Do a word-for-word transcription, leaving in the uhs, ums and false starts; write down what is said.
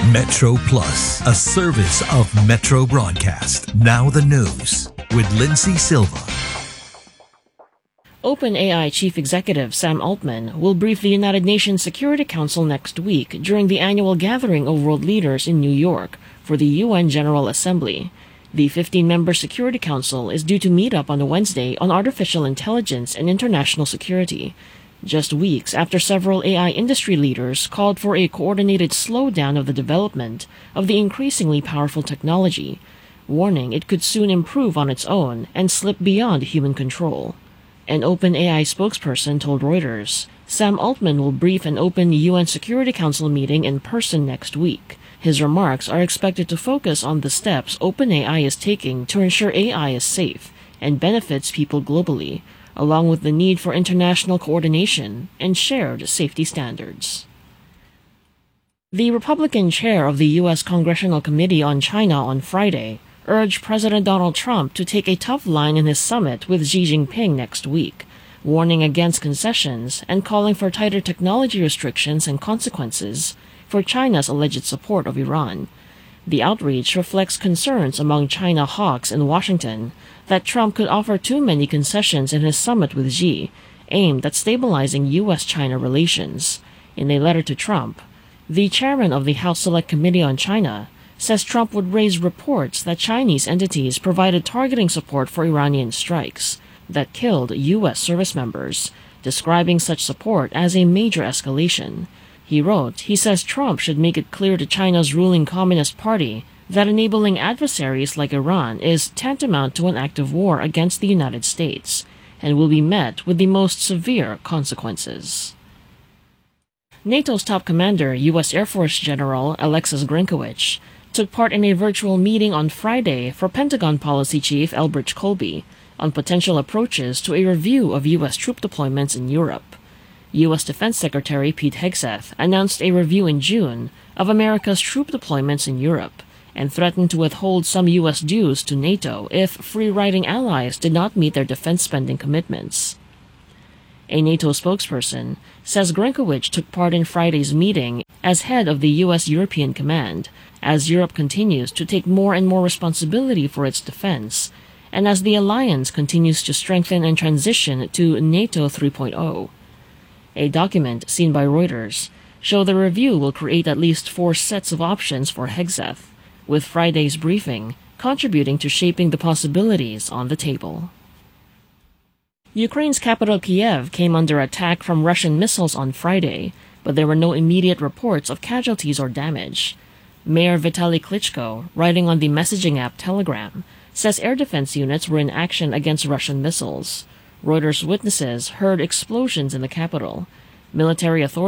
Metro Plus, a service of Metro Broadcast. Now the news with Lindsay Silva. OpenAI Chief Executive Sam Altman will brief the United Nations Security Council next week during the annual gathering of world leaders in New York for the U N General Assembly. The fifteen-member Security Council is due to meet up on Wednesday on artificial intelligence and international security, just weeks after several A I industry leaders called for a coordinated slowdown of the development of the increasingly powerful technology, warning it could soon improve on its own and slip beyond human control. An OpenAI spokesperson told Reuters, Sam Altman will brief an open U N Security Council meeting in person next week. His remarks are expected to focus on the steps OpenAI is taking to ensure A I is safe and benefits people globally, along with the need for international coordination and shared safety standards. The Republican chair of the U S Congressional Committee on China on Friday urged President Donald Trump to take a tough line in his summit with Xi Jinping next week, warning against concessions and calling for tighter technology restrictions and consequences for China's alleged support of Iran. The outreach reflects concerns among China hawks in Washington that Trump could offer too many concessions in his summit with Xi, aimed at stabilizing U S China relations. In a letter to Trump, the chairman of the House Select Committee on China says Trump would raise reports that Chinese entities provided targeting support for Iranian strikes that killed U S service members, describing such support as a major escalation. He wrote, he says Trump should make it clear to China's ruling Communist Party that enabling adversaries like Iran is tantamount to an act of war against the United States and will be met with the most severe consequences. NATO's top commander, U S Air Force General Alexis Grinkowicz, took part in a virtual meeting on Friday for Pentagon Policy Chief Elbridge Colby on potential approaches to a review of U S troop deployments in Europe. U S Defense Secretary Pete Hegseth announced a review in June of America's troop deployments in Europe and threatened to withhold some U S dues to NATO if free-riding allies did not meet their defense spending commitments. A NATO spokesperson says Grinkowicz took part in Friday's meeting as head of the U S European Command, as Europe continues to take more and more responsibility for its defense, and as the alliance continues to strengthen and transition to NATO three point oh. A document seen by Reuters shows the review will create at least four sets of options for Hegseth, with Friday's briefing contributing to shaping the possibilities on the table. Ukraine's capital Kiev came under attack from Russian missiles on Friday, but there were no immediate reports of casualties or damage. Mayor Vitaly Klitschko, writing on the messaging app Telegram, says air defense units were in action against Russian missiles. Reuters witnesses heard explosions in the capital. Military authorities